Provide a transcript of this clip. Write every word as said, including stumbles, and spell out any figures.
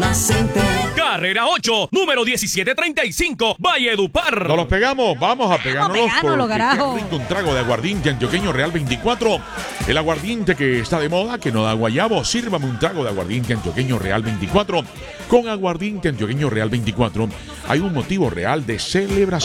zona center. Carrera ocho, número diecisiete treinta y cinco, Valledupar. Nos los pegamos, vamos a pegárnoslos pegándolo, porque carajo. qué rico un trago de aguardiente antioqueño Real veinticuatro. El aguardiente que está de moda, que no da guayabo, sírvame un trago de aguardiente antioqueño Real veinticuatro. Con aguardiente antioqueño Real veinticuatro hay un motivo real de celebración.